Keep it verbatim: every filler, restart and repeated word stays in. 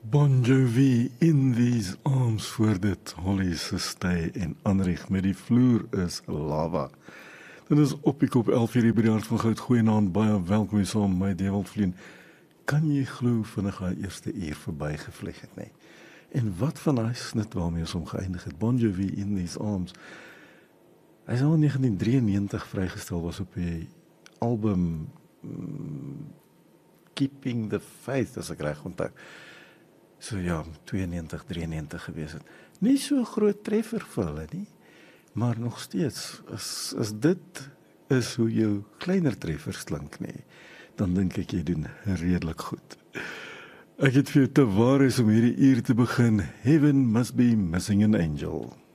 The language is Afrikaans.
Bon Jovi, In These Arms, voor dit Holly se stay en Anrich met die vloer is lava. Dit is op die kop elf uur by die hart van goud. Goeienaand, baie welkom hier saam my Dewaldvlien. Kan jy glo vinnig haar eerste uur verby gevlieg het, nee? En wat van hy snit waarmee ons hom geëindig het? Bon Jovi, In These Arms. Hy is al in negentien drieënnegentig vrygestel, was op die album mm, Keeping the Faith, as ek reg onthou. So ja, tweeënnegentig, drieënnegentig gewees het. Nie so groot treffer vir hulle nie, maar nog steeds, as, as dit is hoe jou kleiner treffers klink nie, dan dink ek jy doen redelik goed. Ek het vir jou te waar is om hierdie uur te begin. Heaven Must Be Missing an Angel.